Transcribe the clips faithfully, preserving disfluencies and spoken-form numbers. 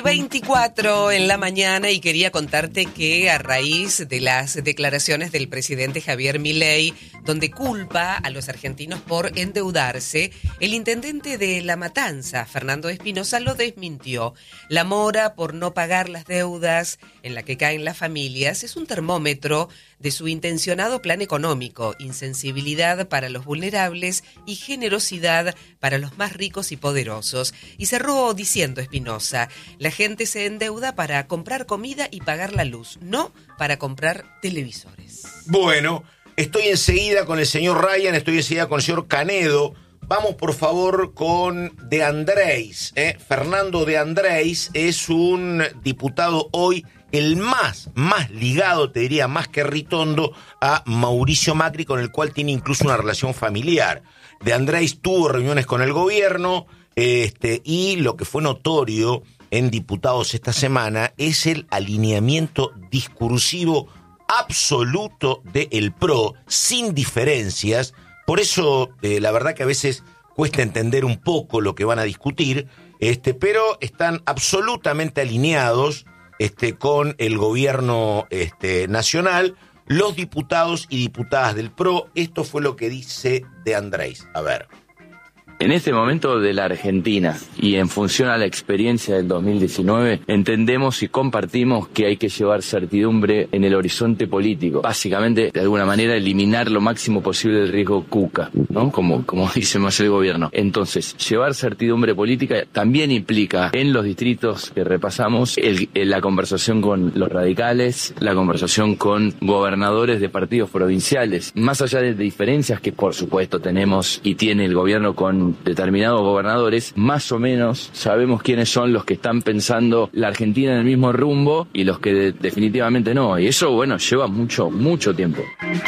y veinticuatro en la mañana y quería contarte que a raíz de las declaraciones del presidente Javier Milei, donde culpa a los argentinos por endeudarse, el intendente de La Matanza, Fernando Espinosa, lo desmintió. La mora por no pagar las deudas en la que caen las familias es un termómetro de su intencionado plan económico, insensibilidad para los vulnerables y generosidad para los más ricos y poderosos. Y cerró diciendo Espinosa: la gente se endeuda para comprar comida y pagar la luz, no para comprar televisores. Bueno, estoy enseguida con el señor Ryan, estoy enseguida con el señor Canedo. Vamos, por favor, con De Andrés. ¿eh? Fernando De Andrés es un diputado hoy el más, más ligado, te diría, más que Ritondo, a Mauricio Macri, con el cual tiene incluso una relación familiar. De Andrés tuvo reuniones con el gobierno, este, y lo que fue notorio en diputados esta semana es el alineamiento discursivo absoluto del P R O, sin diferencias. Por eso, eh, la verdad que a veces cuesta entender un poco lo que van a discutir, este, pero están absolutamente alineados este, con el gobierno este, nacional, los diputados y diputadas del P R O. Esto fue lo que dice De Andrés. A ver. En este momento de la Argentina y en función a la experiencia del dos mil diecinueve, entendemos y compartimos que hay que llevar certidumbre en el horizonte político. Básicamente, de alguna manera, eliminar lo máximo posible el riesgo cuca, ¿no? Como, como dice más el gobierno. Entonces, llevar certidumbre política también implica, en los distritos que repasamos, el, el, la conversación con los radicales, la conversación con gobernadores de partidos provinciales. Más allá de diferencias que, por supuesto, tenemos y tiene el gobierno con determinados gobernadores, más o menos sabemos quiénes son los que están pensando la Argentina en el mismo rumbo y los que de, definitivamente no. Y eso, bueno, lleva mucho, mucho tiempo.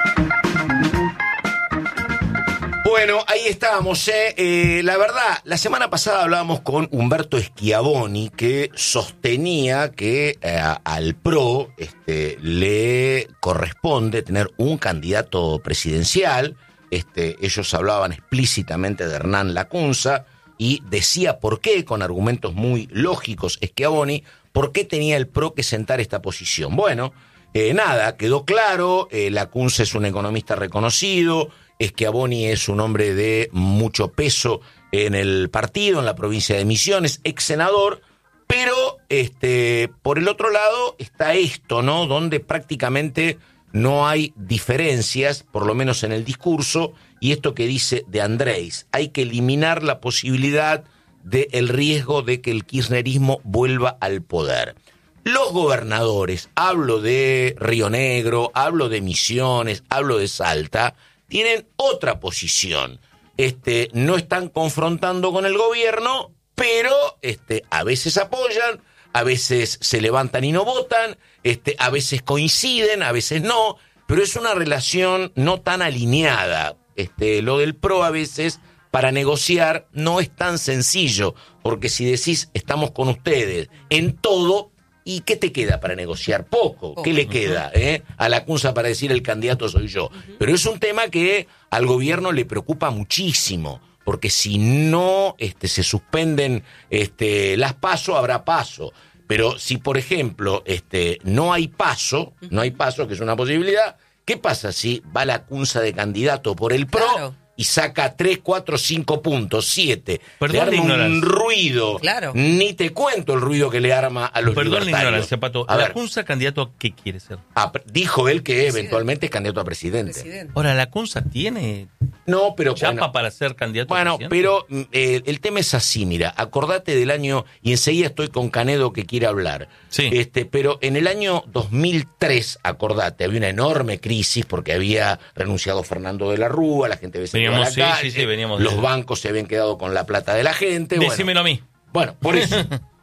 Bueno, ahí estábamos, ¿eh? Eh, la verdad, la semana pasada hablábamos con Humberto Schiavoni, que sostenía que eh, al P R O este, le corresponde tener un candidato presidencial. Este, ellos hablaban explícitamente de Hernán Lacunza y decía por qué, con argumentos muy lógicos, Schiavoni, por qué tenía el P R O que sentar esta posición. Bueno, eh, nada, quedó claro, eh, Lacunza es un economista reconocido, Schiavoni es un hombre de mucho peso en el partido, en la provincia de Misiones, ex senador, pero este, por el otro lado está esto, ¿no? Donde prácticamente no hay diferencias, por lo menos en el discurso, y esto que dice De Andrés: hay que eliminar la posibilidad del riesgo de que el kirchnerismo vuelva al poder. Los gobernadores, hablo de Río Negro, hablo de Misiones, hablo de Salta, tienen otra posición. Este, no están confrontando con el gobierno, pero este, a veces apoyan, a veces se levantan y no votan, este, a veces coinciden, a veces no, pero es una relación no tan alineada. Este, lo del P R O a veces para negociar no es tan sencillo, porque si decís estamos con ustedes en todo, ¿y qué te queda para negociar? Poco. ¿Qué le queda eh? a Lacunza para decir el candidato soy yo? Pero es un tema que al gobierno le preocupa muchísimo, porque si no este, se suspenden este, las PASO, habrá PASO. Pero si, por ejemplo, este, no hay PASO, no hay PASO, que es una posibilidad, ¿qué pasa si va Lacunza de candidato por el P R O? Claro. Y saca tres, cuatro, cinco puntos, siete. Perdón le arma la un ruido. Claro. Ni te cuento el ruido que le arma a los Perdón libertarios. la ignorancia, Pato. A ver, ¿Lacunza candidato a qué quiere ser? a, dijo él que Presidente. eventualmente es candidato a presidente. Presidente. Ahora, ¿Lacunza tiene No, pero chapa bueno, para ser candidato bueno, a presidente? pero eh, el tema es así, mira, acordate del año, y enseguida estoy con Canedo que quiere hablar. Sí. Este, pero en el año dos mil tres, acordate, había una enorme crisis porque había renunciado Fernando de la Rúa, la gente se iba a la Veníamos, sí, calle, sí, sí, veníamos los de- bancos se habían quedado con la plata de la gente. Decímelo a mí. Bueno, por eso.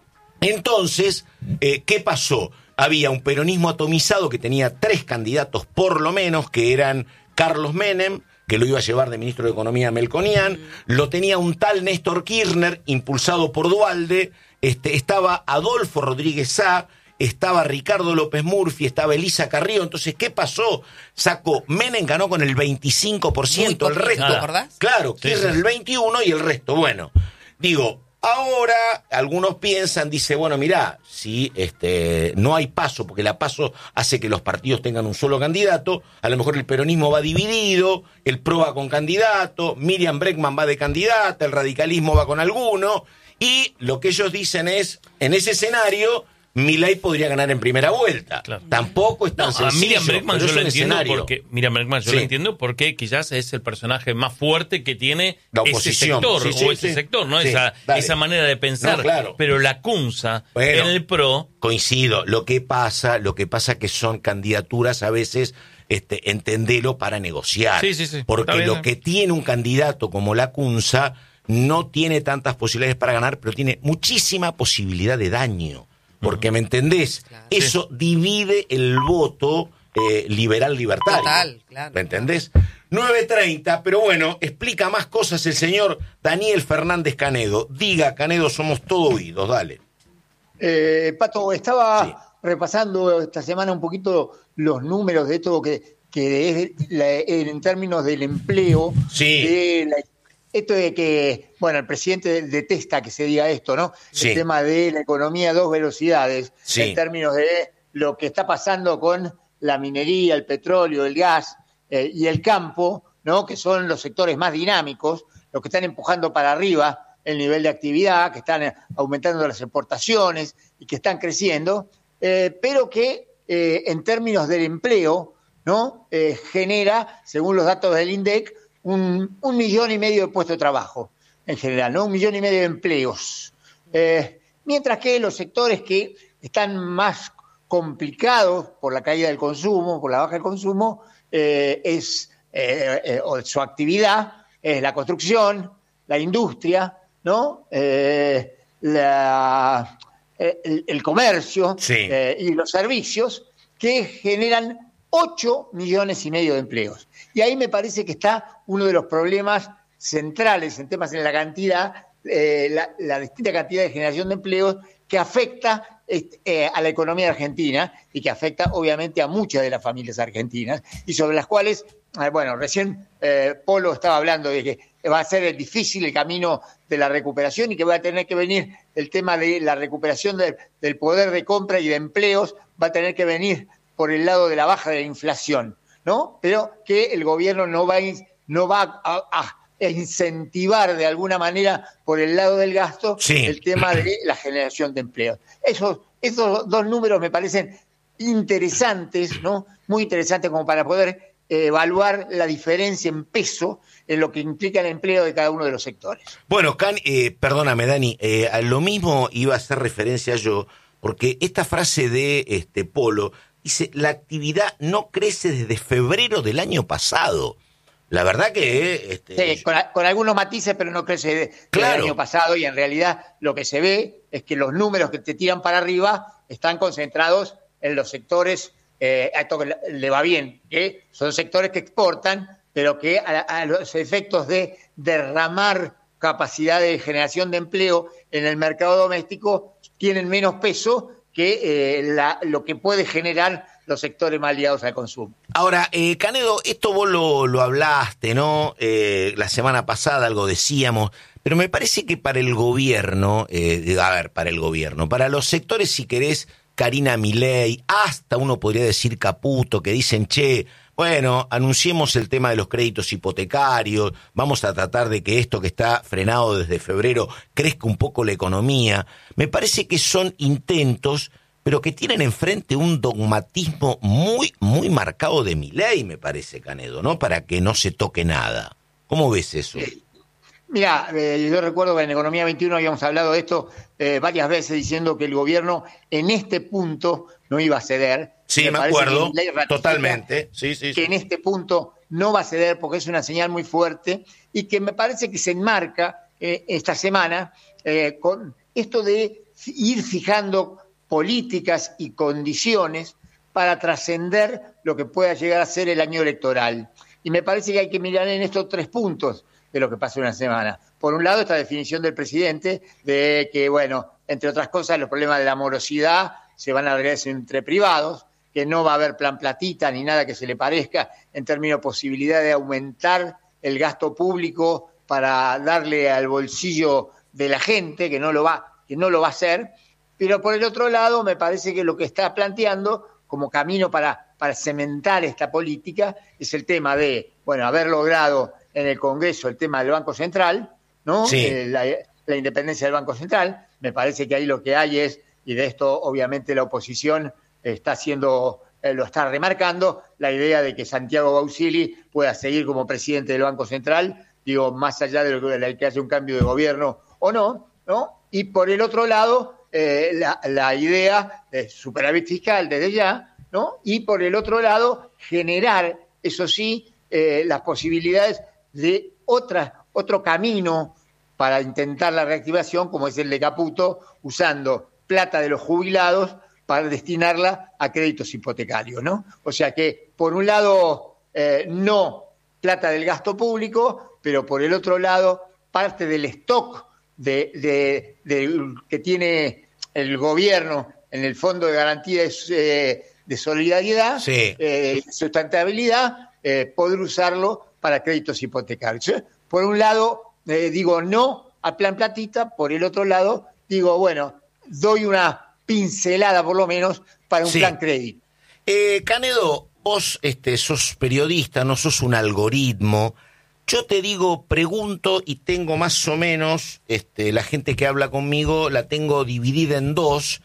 Entonces, eh, ¿qué pasó? Había un peronismo atomizado que tenía tres candidatos por lo menos, que eran Carlos Menem, que lo iba a llevar de ministro de Economía a Melconian, lo tenía un tal Néstor Kirchner, impulsado por Duhalde, este, estaba Adolfo Rodríguez Sá, estaba Ricardo López Murphy, estaba Elisa Carrillo. Entonces, ¿qué pasó? Sacó, Menem ganó con el veinticinco por ciento, el resto, ¿te acordás? claro, Sí, Kirchner sí. el veintiuno por ciento y el resto, bueno, digo, Ahora, algunos piensan, dice, bueno, mirá, si este, no hay paso, porque la paso hace que los partidos tengan un solo candidato, a lo mejor el peronismo va dividido, el PRO va con candidato, Miriam Bregman va de candidata, el radicalismo va con alguno, y lo que ellos dicen es, en ese escenario, Milei podría ganar en primera vuelta. Claro. Tampoco es tan no, sencillo. A Miriam Bregman yo lo entiendo escenario. porque Miriam Bregman yo sí. lo entiendo porque quizás es el personaje más fuerte que tiene la oposición. ese sector sí, sí, o ese sí. sector, ¿no? Sí, esa, esa manera de pensar. No, claro. Pero la Cunza bueno, en el PRO. Coincido. Lo que pasa, lo que pasa que son candidaturas a veces, este, entendelo para negociar. Sí, sí, sí. Porque lo que tiene un candidato como la Cunza no tiene tantas posibilidades para ganar, pero tiene muchísima posibilidad de daño. Porque, ¿me entendés? Claro. Eso sí. divide el voto eh, liberal-libertario. Total, claro. ¿Me entendés? nueve treinta, pero bueno, explica más cosas el señor Daniel Fernández Canedo. Diga, Canedo, somos todo oídos, dale. Eh, Pato, estaba sí. repasando esta semana un poquito los números de esto que, que es la, en términos del empleo, sí. de la Esto de que, bueno, el presidente detesta que se diga esto, ¿no? Sí. El tema de la economía a dos velocidades, sí. en términos de lo que está pasando con la minería, el petróleo, el gas eh, y el campo, ¿no? Que son los sectores más dinámicos, los que están empujando para arriba el nivel de actividad, que están aumentando las exportaciones y que están creciendo, eh, pero que eh, en términos del empleo, ¿no? Eh, genera, según los datos del INDEC, Un, un millón y medio de puestos de trabajo en general, ¿no? Un millón y medio de empleos. Eh, mientras que los sectores que están más complicados por la caída del consumo, por la baja del consumo, eh, es eh, eh, o su actividad es la construcción, la industria, ¿no? Eh, la, eh, el, el comercio sí. eh, y los servicios que generan ocho millones y medio de empleos. Y ahí me parece que está uno de los problemas centrales en temas en la cantidad, eh, la, la distinta cantidad de generación de empleos que afecta eh, a la economía argentina y que afecta obviamente a muchas de las familias argentinas y sobre las cuales, eh, bueno, recién eh, Polo estaba hablando de que va a ser difícil el camino de la recuperación y que va a tener que venir el tema de la recuperación de, del poder de compra y de empleos, va a tener que venir por el lado de la baja de la inflación, ¿no? Pero que el gobierno no va a, no va a, a incentivar de alguna manera por el lado del gasto sí. el tema de la generación de empleo. Esos, esos dos números me parecen interesantes, ¿no? Muy interesantes como para poder eh, evaluar la diferencia en peso en lo que implica el empleo de cada uno de los sectores. Bueno, Can, eh, perdóname, Dani, eh, a lo mismo iba a hacer referencia yo, porque esta frase de este Polo dice, la actividad no crece desde febrero del año pasado. La verdad que... Este, sí, con, con algunos matices, pero no crece de, claro. del año pasado y en realidad lo que se ve es que los números que te tiran para arriba están concentrados en los sectores, eh, a esto que le, le va bien, que son sectores que exportan, pero que a, a los efectos de derramar capacidad de generación de empleo en el mercado doméstico tienen menos peso que eh, la, lo que puede generar los sectores más ligados al consumo. Ahora, eh, Canedo, esto vos lo, lo hablaste, ¿no? Eh, la semana pasada algo decíamos, pero me parece que para el gobierno, eh, a ver, para el gobierno, para los sectores, si querés, Karina Milei, hasta uno podría decir Caputo, que dicen, che, bueno, anunciemos el tema de los créditos hipotecarios, vamos a tratar de que esto que está frenado desde febrero crezca un poco la economía. Me parece que son intentos, pero que tienen enfrente un dogmatismo muy, muy marcado de Milei, me parece, Canedo, ¿no? Para que no se toque nada. ¿Cómo ves eso? Eh, mira, eh, yo recuerdo que en Economía veintiuno habíamos hablado de esto eh, varias veces, diciendo que el gobierno en este punto no iba a ceder. Sí, me, me acuerdo, totalmente. Sí, sí, sí. Que en este punto no va a ceder porque es una señal muy fuerte y que me parece que se enmarca eh, esta semana eh, con esto de ir fijando políticas y condiciones para trascender lo que pueda llegar a ser el año electoral. Y me parece que hay que mirar en estos tres puntos de lo que pasó en la semana. Por un lado, esta definición del presidente de que, bueno, entre otras cosas, los problemas de la morosidad se van a arreglar entre privados, que no va a haber plan platita ni nada que se le parezca en términos de posibilidad de aumentar el gasto público para darle al bolsillo de la gente, que no lo va, que no lo va a hacer, pero por el otro lado me parece que lo que está planteando como camino para, para cementar esta política es el tema de, bueno, haber logrado en el Congreso el tema del Banco Central, ¿no? Sí. Eh, la, la independencia del Banco Central. Me parece que ahí lo que hay es, y de esto obviamente la oposición está haciendo, eh, lo está remarcando, la idea de que Santiago Bausili pueda seguir como presidente del Banco Central, digo, más allá de, lo que, de que haya un cambio de gobierno o no, ¿no? Y por el otro lado, eh, la, la idea de superávit fiscal desde ya, ¿no? Y por el otro lado, generar, eso sí, eh, las posibilidades de otra, otro camino para intentar la reactivación, como es el de Caputo, usando plata de los jubilados para destinarla a créditos hipotecarios, ¿no? O sea que, por un lado, eh, no plata del gasto público, pero por el otro lado, parte del stock de, de, de, que tiene el gobierno en el Fondo de Garantía de, eh, de Solidaridad, sí. eh, sustentabilidad, eh, poder usarlo para créditos hipotecarios. Por un lado, eh, digo no al plan platita, por el otro lado, digo, bueno, doy una pincelada por lo menos para un sí. plan crédito. Eh, Canedo, vos este, sos periodista, no sos un algoritmo. Yo te digo, pregunto y tengo más o menos, este, la gente que habla conmigo la tengo dividida en dos,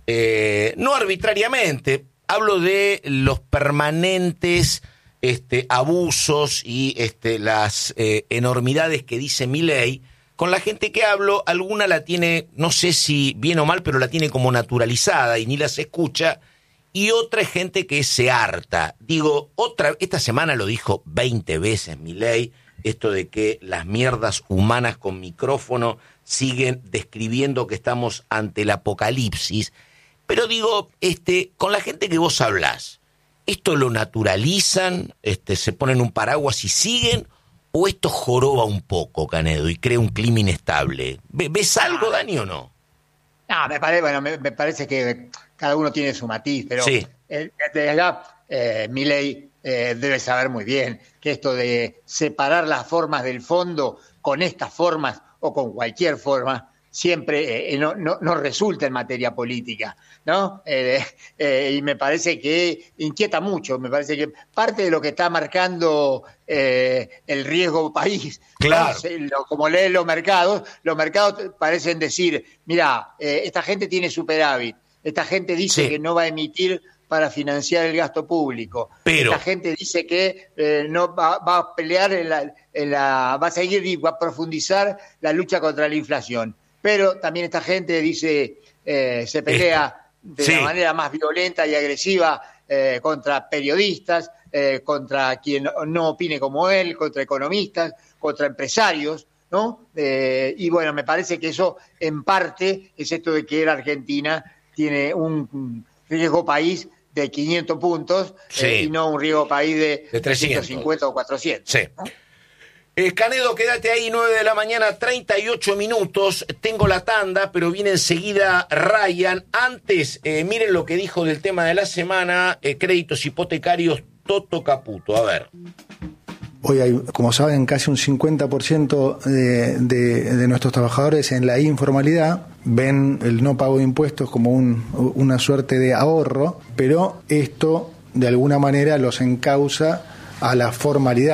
eh, no arbitrariamente, hablo de los permanentes este, abusos y este, las eh, enormidades que dice Milei. Con la gente que hablo, alguna la tiene, no sé si bien o mal, pero la tiene como naturalizada y ni las escucha, y otra es gente que se harta. Digo, otra, esta semana lo dijo veinte veces Milei, esto de que las mierdas humanas con micrófono siguen describiendo que estamos ante el apocalipsis, pero digo, este, con la gente que vos hablás, ¿esto lo naturalizan, este, se ponen un paraguas y siguen? ¿O esto joroba un poco, Canedo, y crea un clima inestable? ¿Ves algo, Dani, o no? No, me parece, bueno, me, me parece que cada uno tiene su matiz, pero sí. el, de acá, eh, Milei eh, debe saber muy bien que esto de separar las formas del fondo con estas formas o con cualquier forma siempre eh, no, no, no resulta en materia política, ¿no? Eh, eh, y me parece que inquieta mucho, me parece que parte de lo que está marcando eh, el riesgo país, claro. ¿no? Como leen los mercados, los mercados parecen decir, mira, eh, esta gente tiene superávit, esta gente dice sí. que no va a emitir para financiar el gasto público, pero esta gente dice que eh, no va, va a pelear, en la, en la, va a seguir y va a profundizar la lucha contra la inflación. Pero también esta gente dice, eh, se pelea de sí. la manera más violenta y agresiva eh, contra periodistas, eh, contra quien no opine como él, contra economistas, contra empresarios, ¿no? Eh, y bueno, me parece que eso en parte es esto de que la Argentina tiene un riesgo país de quinientos puntos sí. eh, y no un riesgo país de, de trescientos cincuenta o cuatrocientos. Sí. ¿no? Eh, Canedo, quédate ahí, nueve de la mañana, treinta y ocho minutos. Tengo la tanda, pero viene enseguida Ryan. Antes, eh, miren lo que dijo del tema de la semana, eh, créditos hipotecarios, Toto Caputo. A ver. Hoy hay, como saben, casi un cincuenta por ciento de, de, de nuestros trabajadores en la informalidad. Ven el no pago de impuestos como un, una suerte de ahorro, pero esto de alguna manera los encausa a la formalidad.